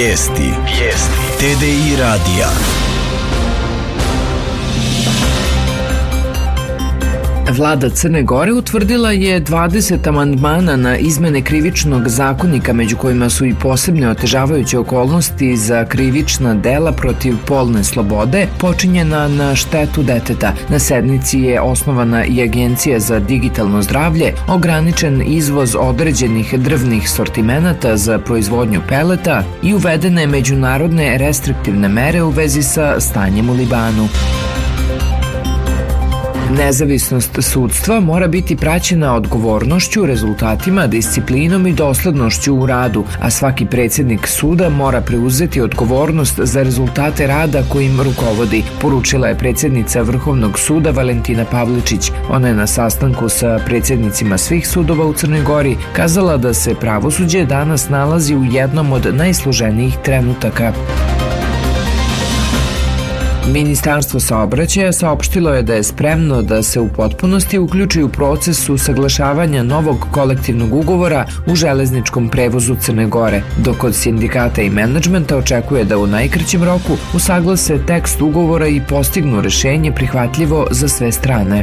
Vijesti. TDI radija. Vlada Crne Gore utvrdila je 20 amandmana na izmene krivičnog zakonika, među kojima su i posebne otežavajuće okolnosti za krivična dela protiv polne slobode počinjena na štetu deteta. Na sednici je osnovana i Agencija za digitalno zdravlje, ograničen izvoz određenih drvnih sortimenata za proizvodnju peleta i uvedene međunarodne restriktivne mere u vezi sa stanjem u Libanu. Nezavisnost sudstva mora biti praćena odgovornošću, rezultatima, disciplinom i doslednošću u radu, a svaki predsjednik suda mora preuzeti odgovornost za rezultate rada kojim rukovodi, poručila je predsjednica Vrhovnog suda Valentina Pavličić. Ona je na sastanku sa predsjednicima svih sudova u Crnoj Gori kazala da se pravosuđe danas nalazi u jednom od najsloženijih trenutaka. Ministarstvo saobraćaja saopštilo je da je spremno da se u potpunosti uključi u proces usaglašavanja novog kolektivnog ugovora u železničkom prevozu Crne Gore, dok od sindikata i menadžmenta očekuje da u najkraćem roku usaglase tekst ugovora i postignu rešenje prihvatljivo za sve strane.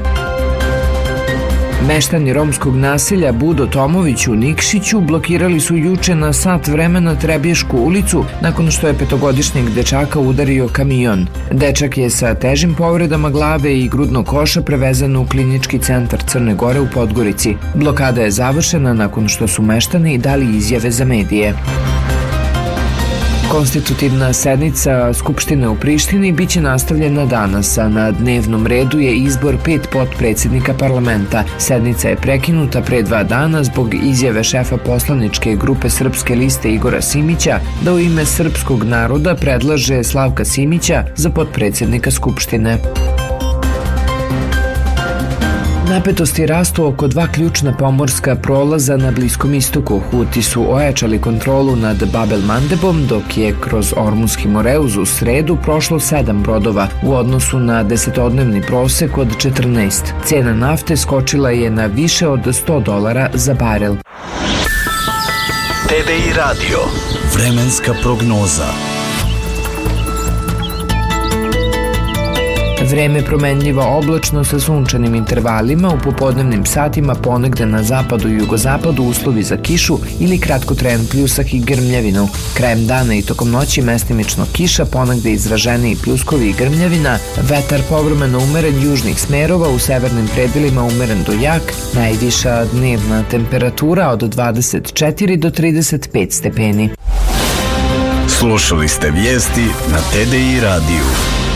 Meštani romskog naselja Budo Tomović u Nikšiću blokirali su juče na sat vremena Trebješku ulicu nakon što je petogodišnjeg dečaka udario kamion. Dečak je sa težim povredama glave i grudnog koša prevezan u klinički centar Crne Gore u Podgorici. Blokada je završena nakon što su meštani dali izjave za medije. Konstitutivna sednica Skupštine u Prištini biće nastavljena danas, a na dnevnom redu je izbor 5 potpredsjednika parlamenta. Sednica je prekinuta pre 2 dana zbog izjave šefa poslaničke grupe Srpske liste Igora Simića da u ime srpskog naroda predlaže Slavka Simića za potpredsjednika Skupštine. Napetosti rastu oko 2 ključna pomorska prolaza na Bliskom istoku. Huti su ojačali kontrolu nad Bab el-Mandebom, dok je kroz Ormunski Moreuz u sredu prošlo 7 brodova u odnosu na desetodnevni prosek od 14. Cena nafte skočila je na više od $100 za barel. TDI radio. Vremenska prognoza. Vreme promenljivo oblačno sa sunčanim intervalima, u popodnevnim satima ponegde na zapadu i jugozapadu uslovi za kišu ili kratkotrajan pljusak i grmljavinu. Krajem dana i tokom noći mestimično kiša, ponegde izraženiji pljuskovi i grmljavina, vetar povremeno umeren južnih smerova, u severnim predelima umeren do jak, najviša dnevna temperatura od 24 do 35 stepeni. Slušali ste vijesti na TDI radiju.